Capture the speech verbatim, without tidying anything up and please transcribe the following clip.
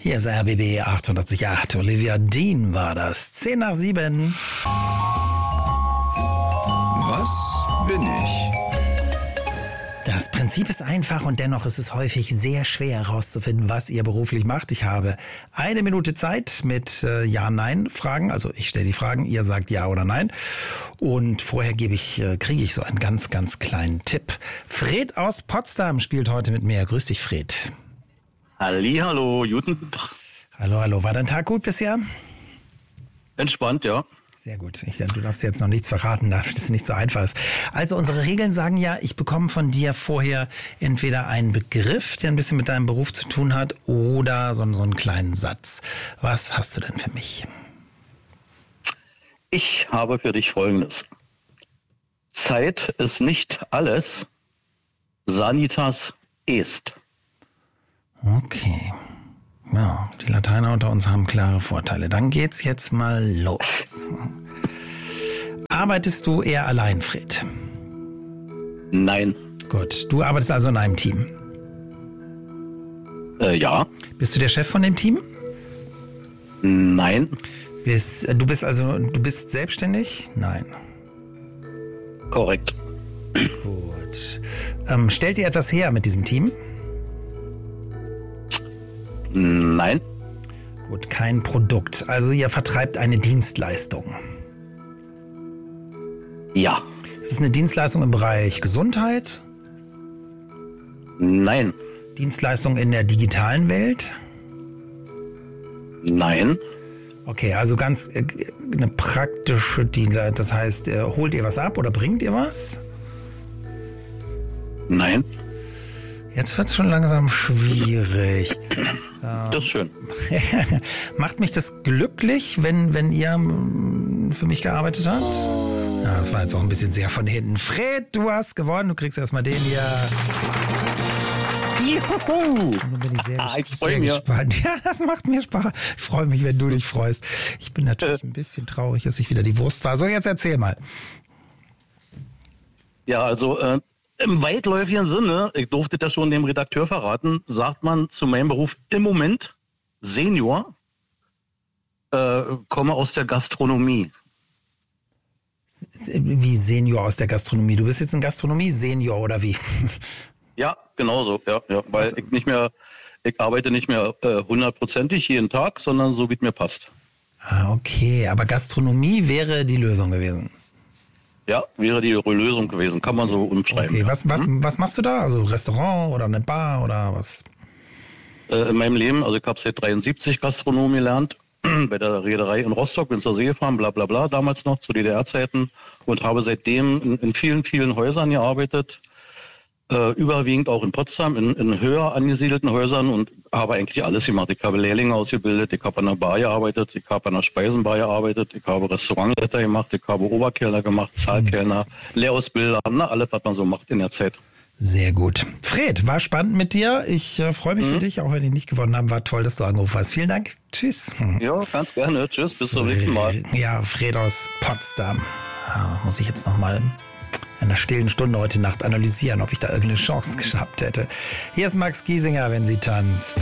Hier ist R B B achtundachtzig Komma acht. Olivia Dean war das. Zehn nach sieben. Was bin ich? Das Prinzip ist einfach und dennoch ist es häufig sehr schwer herauszufinden, was ihr beruflich macht. Ich habe eine Minute Zeit mit äh, Ja-Nein-Fragen. Also ich stelle die Fragen, ihr sagt Ja oder Nein. Und vorher gebe ich, äh, kriege ich so einen ganz, ganz kleinen Tipp. Fred aus Potsdam spielt heute mit mir. Grüß dich, Fred. Hallihallo, guten Tag. Hallo, hallo. War dein Tag gut bisher? Entspannt, ja. Sehr gut. Ich, du darfst jetzt noch nichts verraten, damit es nicht so einfach ist. Also unsere Regeln sagen ja, ich bekomme von dir vorher entweder einen Begriff, der ein bisschen mit deinem Beruf zu tun hat, oder so, so einen kleinen Satz. Was hast du denn für mich? Ich habe für dich Folgendes. Zeit ist nicht alles, sanitas est. Okay. Ja, die Lateiner unter uns haben klare Vorteile. Dann geht's jetzt mal los. Arbeitest du eher allein, Fred? Nein. Gut, du arbeitest also in einem Team. Äh, ja. Bist du der Chef von dem Team? Nein. Bist, du bist also, du bist selbstständig? Nein. Korrekt. Gut. Ähm, stellt ihr etwas her mit diesem Team? Nein. Gut, kein Produkt. Also ihr vertreibt eine Dienstleistung. Ja. Ist es eine Dienstleistung im Bereich Gesundheit? Nein. Dienstleistung in der digitalen Welt? Nein. Okay, also ganz äh, eine praktische Dienstleistung. Das heißt, äh, holt ihr was ab oder bringt ihr was? Nein. Jetzt wird's schon langsam schwierig. Das ist schön. Macht mich das glücklich, wenn, wenn ihr mm, für mich gearbeitet habt? Ja, das war jetzt auch ein bisschen sehr von hinten. Fred, du hast gewonnen. Du kriegst erstmal den hier. Juhu. Und nun bin ich sehr, Ah, ich sehr freu mich. gespannt. Ja, das macht mir Spaß. Ich freue mich, wenn du dich freust. Ich bin natürlich ein bisschen traurig, dass ich wieder die Wurst war. So, jetzt erzähl mal. Ja, also äh, im weitläufigen Sinne, ich durfte das schon dem Redakteur verraten, sagt man zu meinem Beruf im Moment Senior, äh, komme aus der Gastronomie. Wie Senior aus der Gastronomie? Du bist jetzt ein Gastronomie-Senior oder wie? Ja, genau so, ja, ja, weil Also- ich nicht mehr, ich arbeite nicht mehr äh, hundertprozentig jeden Tag, sondern so wie es mir passt. Ah, okay. Aber Gastronomie wäre die Lösung gewesen. Ja, wäre die Lösung gewesen, kann man so umschreiben. Okay, ja. was, was, was machst du da? Also Restaurant oder eine Bar oder was? Äh, in meinem Leben, also ich habe seit dreiundsiebzig Gastronom gelernt, bei der Reederei in Rostock, bin zur See gefahren, bla bla bla, damals noch zu D D R-Zeiten und habe seitdem in, in vielen, vielen Häusern gearbeitet, äh, überwiegend auch in Potsdam, in, in höher angesiedelten Häusern und habe eigentlich alles gemacht. Ich habe Lehrlinge ausgebildet, ich habe an der Bar gearbeitet, ich habe an der Speisenbar gearbeitet, ich habe Restaurantleiter gemacht, ich habe Oberkellner gemacht, Zahlkellner, Lehrausbilder, ne, alles, was man so macht in der Zeit. Sehr gut. Fred, war spannend mit dir. Ich äh, freue mich mhm. für dich, auch wenn ich nicht gewonnen habe. War toll, dass du angerufen hast. Vielen Dank. Tschüss. Ja, ganz gerne. Tschüss, bis zum nächsten Mal. Ja, Fred aus Potsdam. Ja, muss ich jetzt nochmal in einer stillen Stunde heute Nacht analysieren, ob ich da irgendeine Chance gehabt hätte. Hier ist Max Giesinger, wenn sie tanzt.